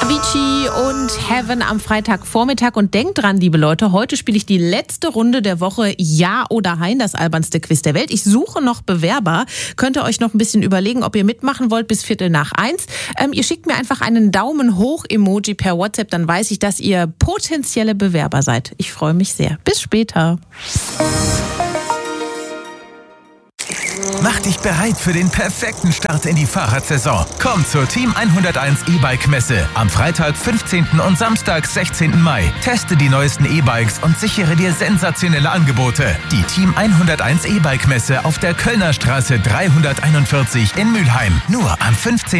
Avicii und Heaven am Freitagvormittag. Und denkt dran, liebe Leute, heute spiele ich die letzte Runde der Woche Ja oder Nein, das albernste Quiz der Welt. Ich suche noch Bewerber. Könnt ihr euch noch ein bisschen überlegen, ob ihr mitmachen wollt bis 1:45. Ihr schickt mir einfach einen Daumen hoch Emoji per WhatsApp, dann weiß ich, dass ihr potenzielle Bewerber seid. Ich freue mich sehr. Bis später. Mach dich bereit für den perfekten Start in die Fahrradsaison. Komm zur Team 101 E-Bike Messe am Freitag, 15. und Samstag, 16. Mai. Teste die neuesten E-Bikes und sichere dir sensationelle Angebote. Die Team 101 E-Bike Messe auf der Kölner Straße 341 in Mülheim. Nur am 15.